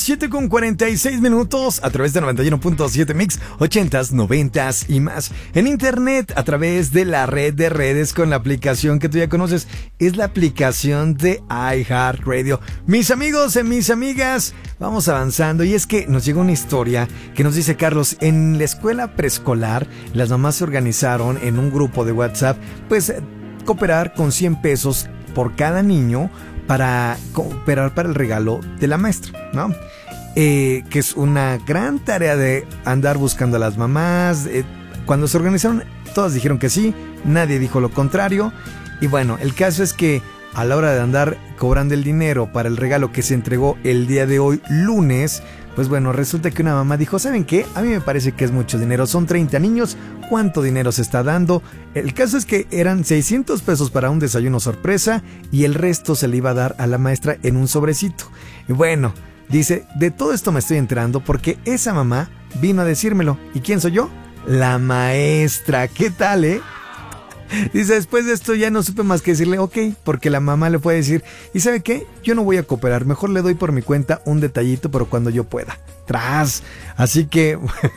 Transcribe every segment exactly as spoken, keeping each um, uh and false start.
siete con cuarenta y seis minutos a través de noventa y uno punto siete Mix, ochentas, noventas y más. En internet, a través de la red de redes con la aplicación que tú ya conoces. Es la aplicación de iHeartRadio. Mis amigos y mis amigas, vamos avanzando. Y es que nos llegó una historia que nos dice Carlos. En la escuela preescolar, las mamás se organizaron en un grupo de WhatsApp, pues cooperar con cien pesos por cada niño para cooperar para el regalo de la maestra, ¿no? Eh, que es una gran tarea de andar buscando a las mamás. Eh, cuando se organizaron, todas dijeron que sí, nadie dijo lo contrario. Y bueno, el caso es que a la hora de andar cobrando el dinero para el regalo que se entregó el día de hoy, lunes, pues bueno, resulta que una mamá dijo, ¿saben qué? A mí me parece que es mucho dinero, son treinta niños, ¿cuánto dinero se está dando? El caso es que eran seiscientos pesos para un desayuno sorpresa y el resto se le iba a dar a la maestra en un sobrecito. Y bueno, dice, de todo esto me estoy enterando porque esa mamá vino a decírmelo. ¿Y quién soy yo? La maestra. ¿Qué tal, eh? Dice, después de esto ya no supe más que decirle, ok, porque la mamá le puede decir, ¿y sabe qué? Yo no voy a cooperar, mejor le doy por mi cuenta un detallito, pero cuando yo pueda. Tras. Así que,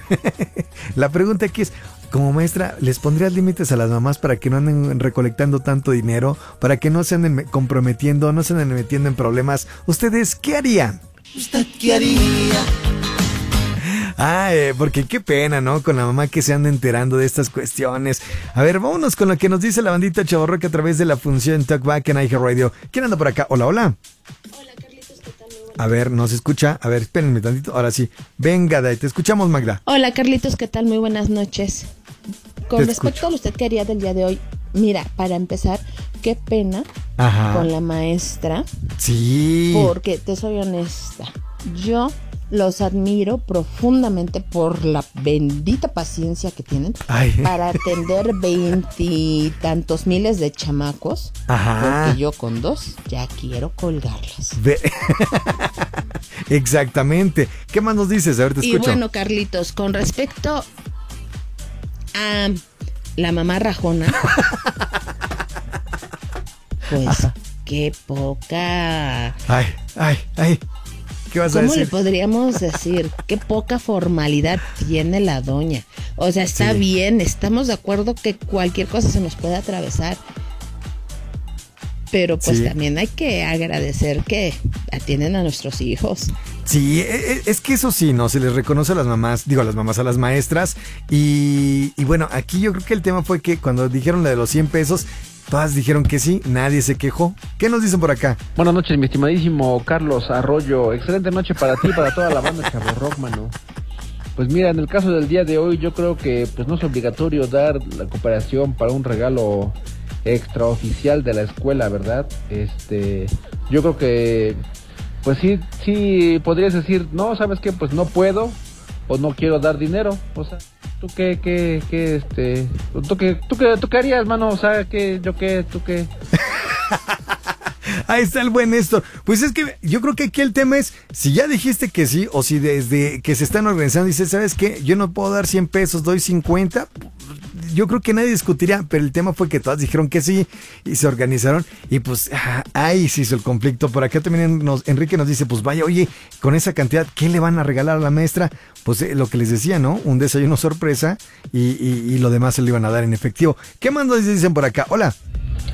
la pregunta aquí es, como maestra, ¿les pondrías límites a las mamás para que no anden recolectando tanto dinero? Para que no se anden comprometiendo, no se anden metiendo en problemas. ¿Ustedes qué harían? ¿Usted qué haría? Ah, eh, porque qué pena, ¿no? Con la mamá que se anda enterando de estas cuestiones. A ver, vámonos con lo que nos dice la bandita Chavorroca a través de la función Talkback en iHeartRadio. ¿Quién anda por acá? Hola, hola. Hola, Carlitos, ¿qué tal? A ver, ¿nos escucha? A ver, espérenme tantito. Ahora sí. Venga, Day, te escuchamos, Magda. Hola, Carlitos, ¿qué tal? Muy buenas noches. Con Te respecto escucho. a lo usted que haría del día de hoy, mira, para empezar, qué pena Ajá. con la maestra, Sí. porque te soy honesta, yo los admiro profundamente por la bendita paciencia que tienen Ay. para atender veintitantos miles de chamacos. Ajá. Porque yo con dos ya quiero colgarlas. Ve- Exactamente. ¿Qué más nos dices? A ver, te Y escucho. bueno, Carlitos, con respecto a la mamá rajona, pues qué poca... Ay, ay, ay. ¿Qué vas a ¿Cómo le decir? podríamos decir? Qué poca formalidad tiene la doña. O sea, está Sí. bien, estamos de acuerdo que cualquier cosa se nos puede atravesar. Pero pues Sí. también hay que agradecer que atienden a nuestros hijos. Sí, e- e- es que eso sí, ¿no? Se les reconoce a las mamás, digo a las mamás, a las maestras. Y, y bueno, aquí yo creo que el tema fue que cuando dijeron la de los cien pesos, todas dijeron que sí, nadie se quejó. ¿Qué nos dicen por acá? Buenas noches, mi estimadísimo Carlos Arroyo. Excelente noche para ti y para toda la banda Chavo Rock, mano. Pues mira, en el caso del día de hoy, yo creo que pues no es obligatorio dar la cooperación para un regalo extraoficial de la escuela, ¿verdad? Este, yo creo que pues sí, sí podrías decir, no, ¿sabes qué? Pues no puedo o no quiero dar dinero. O sea, ¿tú qué, qué, qué, este, tú qué, tú qué, tú qué harías, mano? O sea, ¿qué, yo qué, tú qué? Ahí está el buen Néstor. Pues es que yo creo que aquí el tema es, si ya dijiste que sí, o si desde que se están organizando dices, ¿sabes qué? Yo no puedo dar cien pesos, doy cincuenta. Yo creo que nadie discutiría, pero el tema fue que todas dijeron que sí y se organizaron y pues ah, ahí se hizo el conflicto. Por acá también nos, Enrique nos dice, pues vaya, oye, con esa cantidad, ¿qué le van a regalar a la maestra? Pues eh, lo que les decía, ¿no? Un desayuno sorpresa y, y, y lo demás se lo iban a dar en efectivo. ¿Qué más nos dicen por acá? Hola.